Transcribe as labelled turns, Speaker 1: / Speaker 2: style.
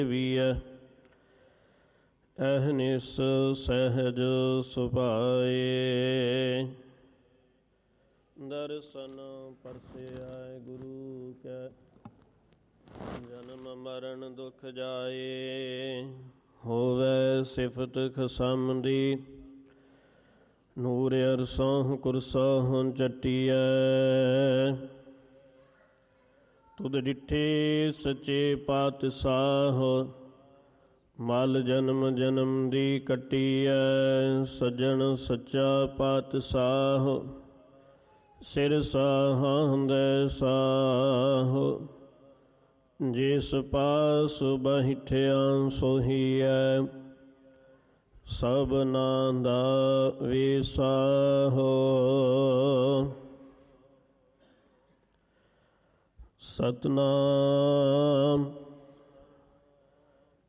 Speaker 1: ਵੀਐ ਅਹਨਿਸ ਸਹਿਜ ਸੁਭਾਏ। ਦਰਸ਼ਨ ਪਰਸਿਐ ਗੁਰੂ ਕੈ ਜਨਮ ਮਰਨ ਦੁਖ ਜਾਏ। ਹੋਵੈ ਸਿਫਤ ਖਸਮ ਦੀ ਨੂਰ ਅਰਸੋਂ ਕੁਰਸੋਂ ਚੱਟੀਐ। ਤੁਧ ਡਿਠੇ ਸੱਚੇ ਪਾਤਸ਼ਾਹ ਮਲ ਜਨਮ ਜਨਮ ਦੀ ਕੱਟੀਐ। ਸੱਜਣ ਸੱਚਾ ਪਾਤਸ਼ਾਹ ਸਿਰ ਸਾਹਾਂਦੈ ਸਾਹ। ਜਿਸ ਪਾਸ ਬੈਠਿਆ ਸੋਹੀਐ ਸਭਨਾਂ ਦਾ ਵਿਸਾਹੋ। ਸਤਨਾਮ